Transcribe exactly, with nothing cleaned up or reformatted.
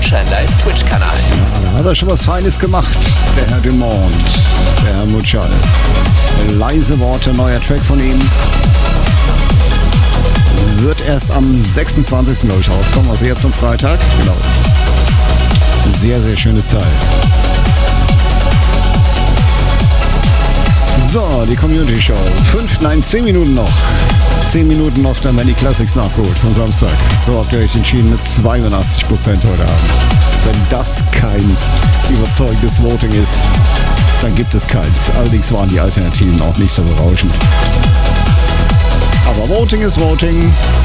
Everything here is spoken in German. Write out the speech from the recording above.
Sunshine Live Twitch-Kanal. Ja, da hat er schon was Feines gemacht, der Herr Dumont, der Herr Mutschall. Leise Worte, neuer Track von ihm. Wird erst am sechsundzwanzigsten glaube ich rauskommen, also jetzt zum Freitag. Genau. Sehr, sehr schönes Teil. So, die Community Show. Fünf, nein, zehn Minuten noch. Zehn Minuten noch, dann werden die Classics nachgeholt von Samstag. So habt ihr euch entschieden mit zweiundachtzig Prozent heute Abend. Wenn das kein überzeugendes Voting ist, dann gibt es keins. Allerdings waren die Alternativen auch nicht so berauschend. Aber Voting ist Voting.